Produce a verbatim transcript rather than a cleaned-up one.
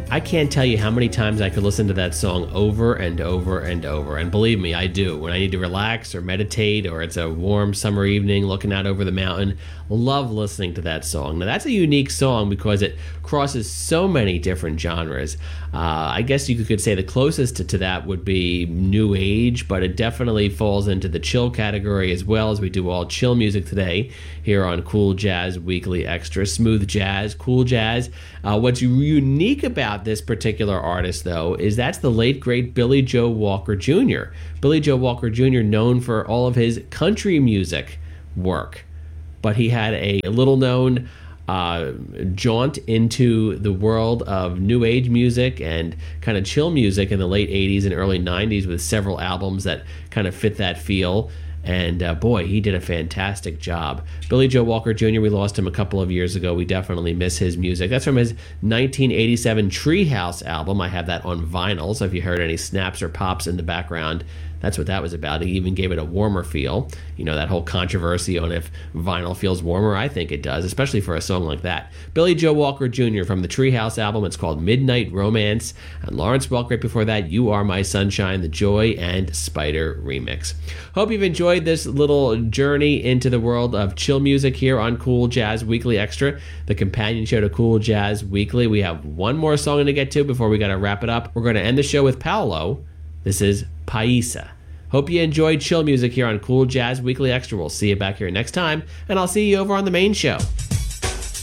I can't tell you how many times I could listen to that song over and over and over. And believe me, I do. When I need to relax or meditate, or it's a warm summer evening looking out over the mountain, love listening to that song. Now, that's a unique song because it crosses so many different genres. Uh, I guess you could say the closest to, to that would be New Age, but it definitely falls into the chill category as well, as we do all chill music today here on Cool Jazz Weekly Extra. Smooth jazz, cool jazz. Uh, what's unique about this particular artist, though, is that's the late, great Billy Joe Walker Junior Billy Joe Walker Junior, known for all of his country music work, but he had a little-known uh, jaunt into the world of new age music and kind of chill music in the late eighties and early nineties with several albums that kind of fit that feel. And uh, boy, he did a fantastic job. Billy Joe Walker Junior, we lost him a couple of years ago. We definitely miss his music. That's from his nineteen eighty-seven Treehouse album. I have that on vinyl, so if you heard any snaps or pops in the background, that's what that was about. He even gave it a warmer feel. You know, that whole controversy on if vinyl feels warmer. I think it does, especially for a song like that. Billy Joe Walker Junior from the Treehouse album. It's called Midnight Romance. And Lawrence Welk right before that, You Are My Sunshine, the Joy and Spider remix. Hope you've enjoyed this little journey into the world of chill music here on Cool Jazz Weekly Extra, the companion show to Cool Jazz Weekly. We have one more song to get to before we got to wrap it up. We're going to end the show with Paolo. This is Paisa. Hope you enjoyed chill music here on Cool Jazz Weekly Extra. We'll see you back here next time, and I'll see you over on the main show.